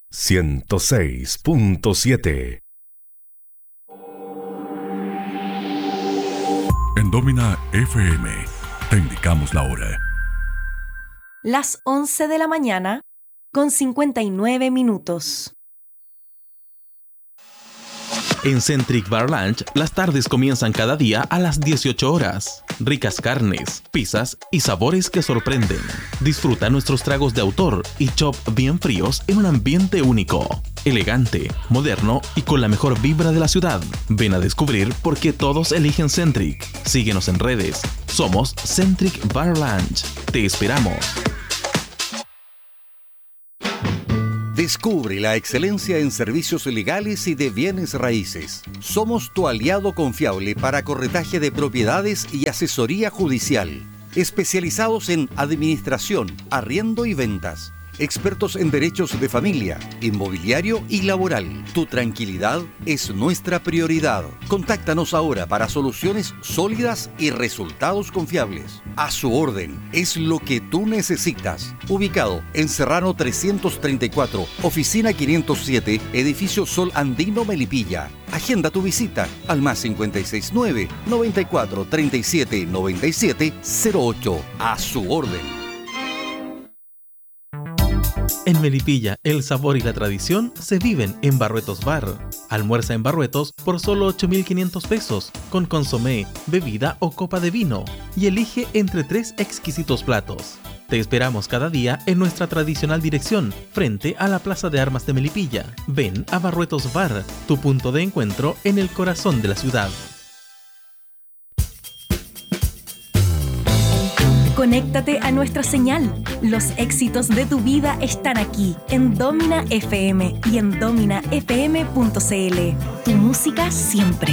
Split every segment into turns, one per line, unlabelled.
106.7.
En Domina FM te indicamos la hora.
Las 11 de la mañana con 59 minutos.
En Centric Bar Lunch, las tardes comienzan cada día a las 18 horas. Ricas carnes, pizzas y sabores que sorprenden. Disfruta nuestros tragos de autor y chop bien fríos en un ambiente único, elegante, moderno y con la mejor vibra de la ciudad. Ven a descubrir por qué todos eligen Centric. Síguenos en redes. Somos Centric Bar Lunch. Te esperamos.
Descubre la excelencia en servicios legales y de bienes raíces. Somos tu aliado confiable para corretaje de propiedades y asesoría judicial. Especializados en administración, arriendo y ventas. Expertos en derechos de familia, inmobiliario y laboral. Tu tranquilidad es nuestra prioridad. Contáctanos ahora para soluciones sólidas y resultados confiables. A su orden, es lo que tú necesitas. Ubicado en Serrano 334, oficina 507, edificio Sol Andino, Melipilla. Agenda tu visita al +569 94 37 97 08. A su orden.
En Melipilla, el sabor y la tradición se viven en Barruetos Bar. Almuerza en Barruetos por solo 8.500 pesos, con consomé, bebida o copa de vino, y elige entre 3 exquisitos platos. Te esperamos cada día en nuestra tradicional dirección, frente a la Plaza de Armas de Melipilla. Ven a Barruetos Bar, tu punto de encuentro en el corazón de la ciudad.
Conéctate a nuestra señal. Los éxitos de tu vida están aquí, en Domina FM y en dominafm.cl. Tu música siempre.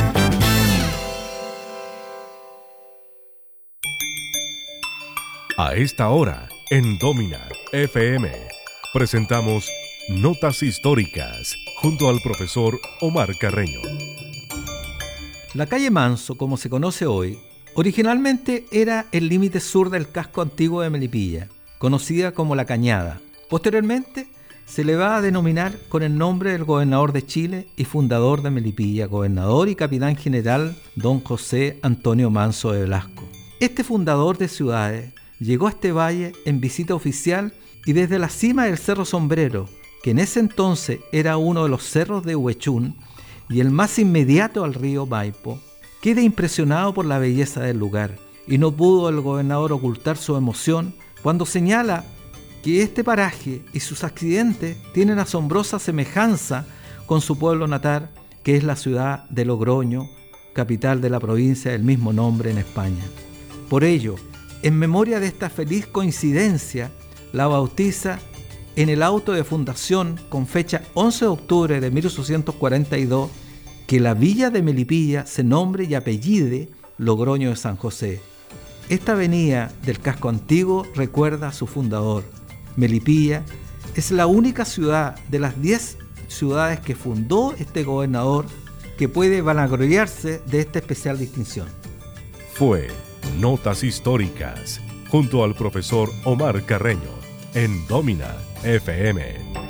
A esta hora, en Domina FM, presentamos Notas Históricas junto al profesor Omar Carreño.
La calle Manso, como se conoce hoy, originalmente era el límite sur del casco antiguo de Melipilla, conocida como La Cañada. Posteriormente se le va a denominar con el nombre del gobernador de Chile y fundador de Melipilla, gobernador y capitán general don José Antonio Manso de Velasco. Este fundador de ciudades llegó a este valle en visita oficial y desde la cima del Cerro Sombrero, que en ese entonces era uno de los cerros de Huechún y el más inmediato al río Maipo, queda impresionado por la belleza del lugar y no pudo el gobernador ocultar su emoción cuando señala que este paraje y sus accidentes tienen asombrosa semejanza con su pueblo natal, que es la ciudad de Logroño, capital de la provincia del mismo nombre en España. Por ello, en memoria de esta feliz coincidencia, la bautiza en el auto de fundación con fecha 11 de octubre de 1842, que la villa de Melipilla se nombre y apellide Logroño de San José. Esta avenida del casco antiguo recuerda a su fundador. Melipilla es la única ciudad de las 10 ciudades que fundó este gobernador que puede vanagloriarse de esta especial distinción.
Fue Notas Históricas junto al profesor Omar Carreño en Domina FM.